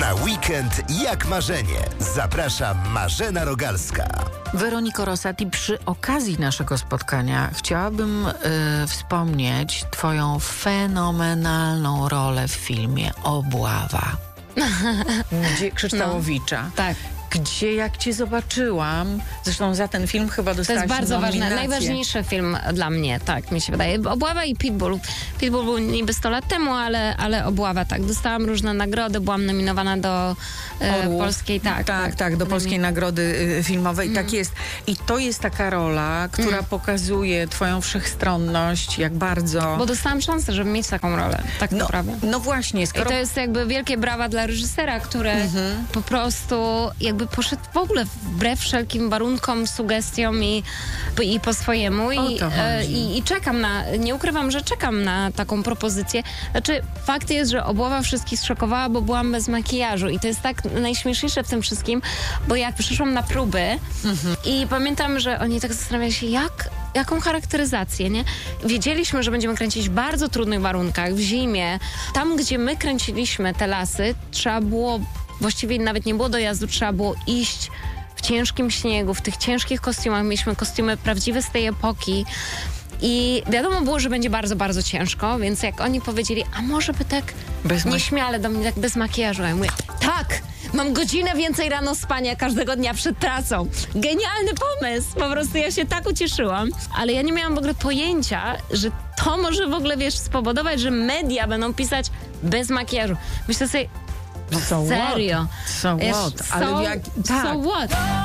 Na weekend jak marzenie. Zaprasza Marzena Rogalska. Weroniko Rosati, przy okazji naszego spotkania chciałabym wspomnieć twoją fenomenalną rolę w filmie Obława. Krzyształowicza. Tak. Gdzie jak cię zobaczyłam, zresztą za ten film chyba To dostałaś jest bardzo nominację. ważne, najważniejszy film dla mnie, tak mi się wydaje. Obława i Pitbull. Pitbull był niby 100 lat temu, ale Obława, tak. Dostałam różne nagrody, byłam nominowana do polskiej, do polskiej nagrody filmowej, tak jest. I to jest taka rola, która pokazuje twoją wszechstronność, jak bardzo... Bo dostałam szansę, żeby mieć taką rolę, tak naprawdę. No właśnie, I to jest jakby wielkie brawa dla reżysera, który po prostu jakby poszedł w ogóle wbrew wszelkim warunkom, sugestiom i po swojemu. I czekam nie ukrywam, że czekam na taką propozycję. Znaczy, fakt jest, że Obława wszystkich zszokowała, bo byłam bez makijażu i to jest tak najśmieszniejsze w tym wszystkim, bo jak przyszłam na próby i pamiętam, że oni tak zastanawiali się, jaką charakteryzację, nie? Wiedzieliśmy, że będziemy kręcić w bardzo trudnych warunkach, w zimie. Tam, gdzie my kręciliśmy te lasy, trzeba było, właściwie nawet nie było dojazdu, trzeba było iść w ciężkim śniegu, w tych ciężkich kostiumach. Mieliśmy kostiumy prawdziwe z tej epoki. I wiadomo było, że będzie bardzo, bardzo ciężko, więc jak oni powiedzieli, a może by tak nieśmiale do mnie, tak bez makijażu, ja mówię, tak, mam godzinę więcej rano spania każdego dnia przed trasą. Genialny pomysł, po prostu ja się tak ucieszyłam, ale ja nie miałam w ogóle pojęcia, że to może w ogóle, spowodować, że media będą pisać bez makijażu. Myślę sobie, serio? So what? So what?